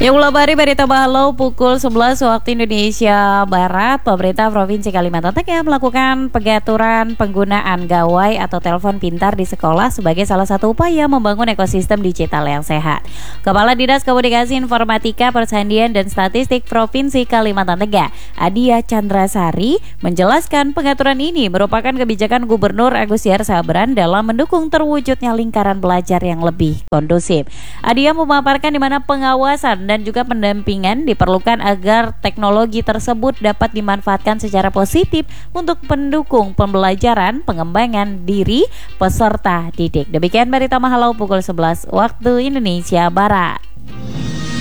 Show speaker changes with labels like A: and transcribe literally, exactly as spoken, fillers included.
A: Ya, mulai dari berita bahalau pukul sebelas waktu Indonesia Barat, pemerintah Provinsi Kalimantan Tengah melakukan pengaturan penggunaan gawai atau telepon pintar di sekolah sebagai salah satu upaya membangun ekosistem digital yang sehat. Kepala Dinas Komunikasi Informatika Persandian dan Statistik Provinsi Kalimantan Tengah, Adia Chandrasari, menjelaskan pengaturan ini merupakan kebijakan Gubernur Agus Yar Sabran dalam mendukung terwujudnya lingkaran belajar yang lebih kondusif. Adia memaparkan di mana pengawasan dan juga pendampingan diperlukan agar teknologi tersebut dapat dimanfaatkan secara positif untuk mendukung pembelajaran, pengembangan diri peserta didik. Demikian berita Mahalau pukul sebelas waktu Indonesia Barat.